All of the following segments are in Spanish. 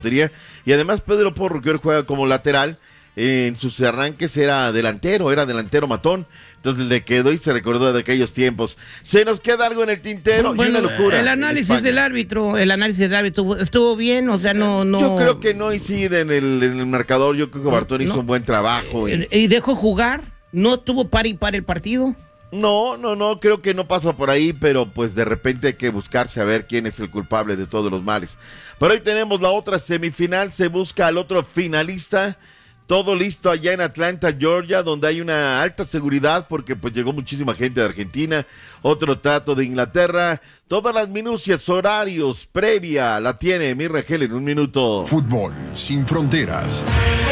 Y además Pedro Porro, que hoy juega como lateral, en sus arranques era delantero matón. Entonces le quedó y se recordó de aquellos tiempos. Se nos queda algo en el tintero y una locura. El análisis del árbitro estuvo bien, o sea, no. Yo creo que no incide en el marcador. Yo creo que Bartón hizo un buen trabajo. ¿Y dejó jugar? ¿No tuvo par y par el partido? No, creo que no pasa por ahí, pero pues de repente hay que buscarse a ver quién es el culpable de todos los males. Pero hoy tenemos la otra semifinal, se busca al otro finalista. Todo listo allá en Atlanta, Georgia, donde hay una alta seguridad porque pues llegó muchísima gente de Argentina, otro trato de Inglaterra, todas las minucias, horarios, previa, la tiene mi Rangel en un minuto. Fútbol sin fronteras.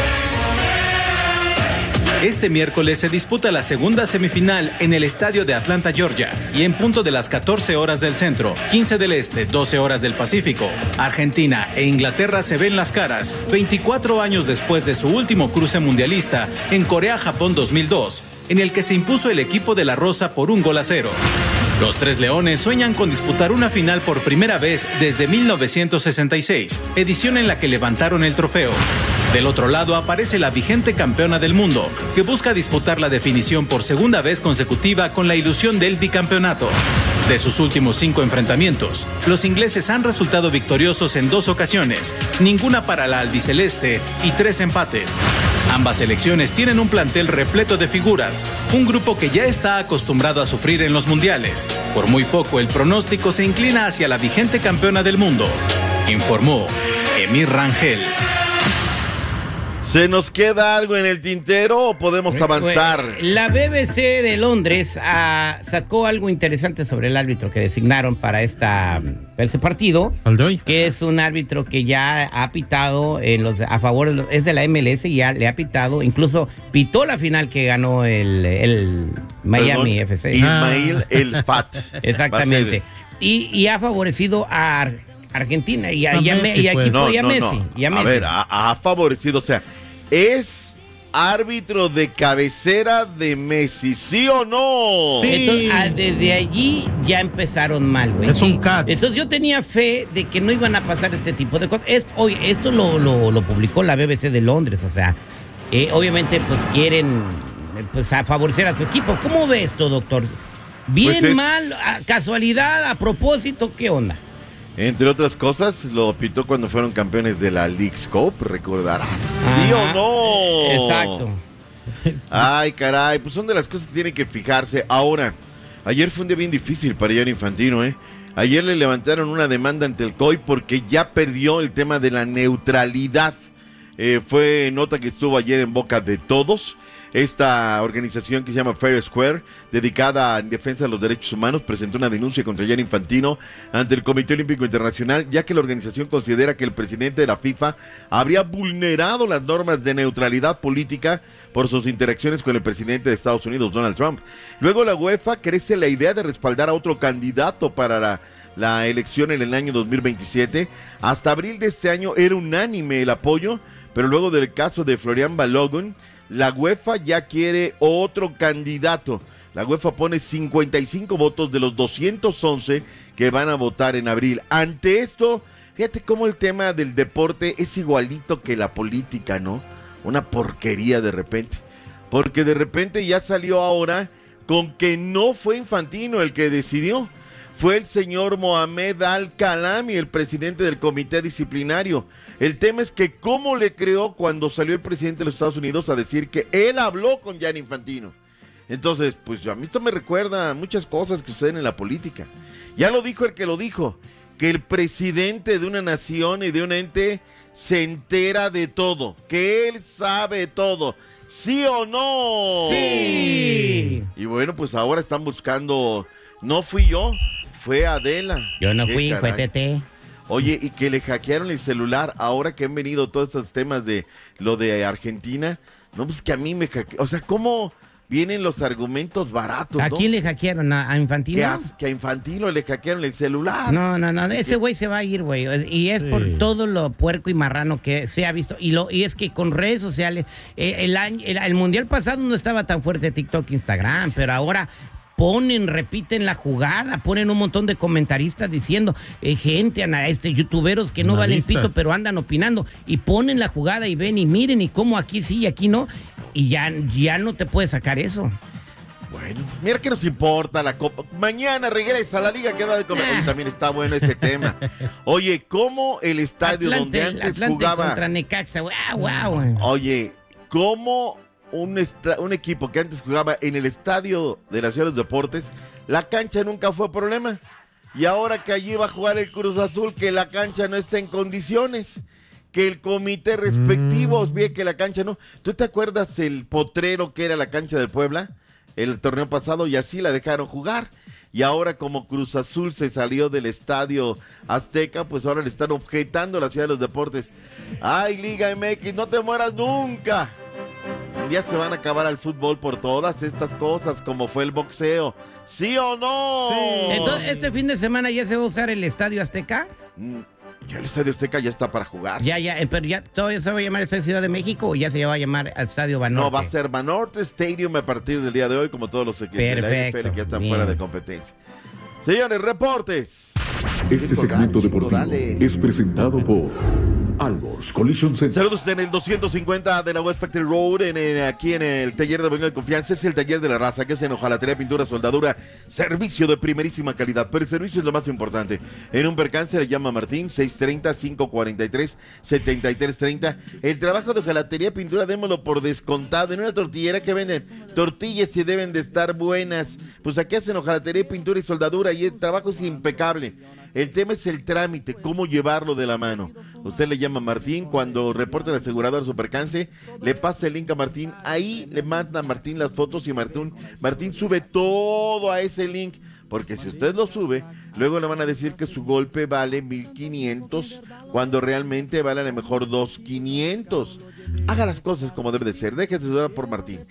Este miércoles se disputa la segunda semifinal en el estadio de Atlanta, Georgia, y en punto de las 14 horas del centro, 15 del este, 12 horas del Pacífico, Argentina e Inglaterra se ven las caras 24 años después de su último cruce mundialista en Corea-Japón 2002, en el que se impuso el equipo de la Rosa por 1-0. Los Tres Leones sueñan con disputar una final por primera vez desde 1966, edición en la que levantaron el trofeo. Del otro lado aparece la vigente campeona del mundo, que busca disputar la definición por segunda vez consecutiva con la ilusión del bicampeonato. De sus últimos 5 enfrentamientos, los ingleses han resultado victoriosos en 2 ocasiones, ninguna para la albiceleste y 3 empates. Ambas selecciones tienen un plantel repleto de figuras, un grupo que ya está acostumbrado a sufrir en los mundiales. Por muy poco el pronóstico se inclina hacia la vigente campeona del mundo, informó Emir Rangel. ¿Se nos queda algo en el tintero o podemos avanzar? La BBC de Londres sacó algo interesante sobre el árbitro que designaron para ese partido, que es un árbitro que ya ha pitado a favor, es de la MLS y ya le ha pitado, incluso pitó la final que ganó el Miami FC. Ismail El Fat. Exactamente. Y ha favorecido a Argentina y a Messi. A ver, ha favorecido, o sea, es árbitro de cabecera de Messi, ¿sí o no? Sí. Entonces, desde allí ya empezaron mal, güey. Es un cat. Entonces yo tenía fe de que no iban a pasar este tipo de cosas. Esto lo publicó la BBC de Londres, o sea, obviamente pues quieren a favorecer a su equipo. ¿Cómo ves esto, doctor? ¿Bien, pues mal, casualidad, a propósito, qué onda? Entre otras cosas, lo pitó cuando fueron campeones de la Leagues Cup, recordarás. ¿Sí o no? Exacto. Ay, caray, pues son de las cosas que tienen que fijarse. Ahora, ayer fue un día bien difícil para Gianni Infantino, ¿eh? Ayer le levantaron una demanda ante el COI porque ya perdió el tema de la neutralidad. Fue nota que estuvo ayer en boca de todos. Esta organización que se llama Fair Square, dedicada en defensa de los derechos humanos, presentó una denuncia contra Gianni Infantino ante el Comité Olímpico Internacional, ya que la organización considera que el presidente de la FIFA habría vulnerado las normas de neutralidad política por sus interacciones con el presidente de Estados Unidos, Donald Trump. Luego la UEFA crece la idea de respaldar a otro candidato para la elección en el año 2027. Hasta abril de este año era unánime el apoyo, pero luego del caso de Florian Balogun, la UEFA ya quiere otro candidato. La UEFA pone 55 votos de los 211 que van a votar en abril. Ante esto, fíjate cómo el tema del deporte es igualito que la política, ¿no? Una porquería de repente. Porque de repente ya salió ahora con que no fue Infantino el que decidió. Fue el señor Mohamed Al-Kalami, el presidente del comité disciplinario. El tema es que cómo le creó cuando salió el presidente de los Estados Unidos a decir que él habló con Gianni Infantino. Entonces, pues a mí esto me recuerda a muchas cosas que suceden en la política. Ya lo dijo el que lo dijo, que el presidente de una nación y de un ente se entera de todo, que él sabe todo. ¿Sí o no? Sí. Y bueno, pues ahora están buscando, no fui yo, fue Adela. Yo no fui, caray. fue Tete. Oye, y que le hackearon el celular ahora que han venido todos estos temas de lo de Argentina. No, pues que a mí me hackearon. O sea, ¿cómo vienen los argumentos baratos? ¿A ¿no? quién le hackearon? ¿A Infantino? Que a Infantino le hackearon el celular. No, ese güey se va a ir, güey. Y es por todo lo puerco y marrano que se ha visto. Y es que con redes sociales, el mundial pasado no estaba tan fuerte TikTok, Instagram, pero ahora repiten la jugada, ponen un montón de comentaristas diciendo, gente, youtuberos que no valen pito, pero andan opinando, y ponen la jugada y ven y miren, y cómo aquí sí y aquí no, y ya no te puedes sacar eso. Bueno, mira que nos importa la Copa. Mañana regresa a la Liga que da de comer. Oye, también está bueno ese tema. Oye, ¿cómo el estadio donde antes jugaba contra Necaxa? Wow. Oye, ¿cómo un equipo que antes jugaba en el estadio de la Ciudad de los Deportes, la cancha nunca fue problema? Y ahora que allí va a jugar el Cruz Azul, que la cancha no está en condiciones, que el comité respectivo ve que la cancha no. ¿Tú te acuerdas el potrero que era la cancha del Puebla el torneo pasado? Y así la dejaron jugar. Y ahora como Cruz Azul se salió del estadio Azteca, pues ahora le están objetando a la Ciudad de los Deportes. ¡Ay, Liga MX, no te mueras nunca! Un día se van a acabar al fútbol por todas estas cosas, como fue el boxeo. ¿Sí o no? Sí. Entonces, ¿este fin de semana ya se va a usar el Estadio Azteca? Ya el Estadio Azteca ya está para jugar. Pero ya todavía se va a llamar Estadio Ciudad de México, o ya se va a llamar Estadio Banorte. No, va a ser Banorte Stadium a partir del día de hoy, como todos los equipos de la NFL que ya están fuera de competencia. Señores, reportes. Este segmento deportivo es presentado por Albors Collision Center. Saludos en el 250 de la West Factory Road, aquí en el taller de Avenida de Confianza. Es el taller de la raza, que es en hojalatería, pintura, soldadura, servicio de primerísima calidad. Pero el servicio es lo más importante. En un percance le llama Martín, 630-543-7330. El trabajo de hojalatería, pintura, démoslo por descontado. En una tortillera que venden tortillas y deben de estar buenas. Pues aquí hacen hojalatería, pintura y soldadura y el trabajo es impecable. El tema es el trámite, cómo llevarlo de la mano. Usted le llama a Martín, cuando reporte el asegurador su percance, le pasa el link a Martín, ahí le manda a Martín las fotos y Martín sube todo a ese link, porque si usted lo sube, luego le van a decir que su golpe vale 1,500, cuando realmente vale a lo mejor 2,500. Haga las cosas como debe de ser. Déjese asesorar por Martín.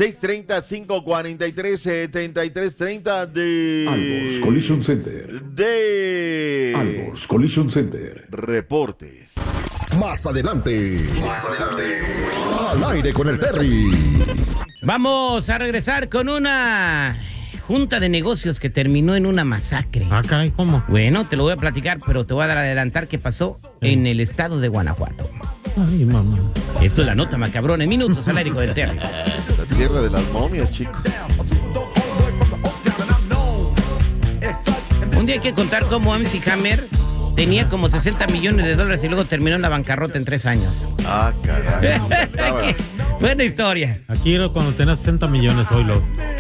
630-543-7330 de Albors Collision Center. Albors Collision Center. Reportes. Más adelante. Al aire con el Terry. Vamos a regresar con una junta de negocios que terminó en una masacre. Caray, ¿cómo? Bueno, te lo voy a platicar, pero te voy a dar a adelantar qué pasó en el estado de Guanajuato. Ay, mamá. Esto es la nota macabrón en minutos al aire con el Terry. La tierra de las momias, chicos. Un día hay que contar cómo MC Hammer tenía como $60 millones y luego terminó en la bancarrota en 3 años. Caray. Buena historia. Aquí era cuando tenía 60 millones, hoy lo...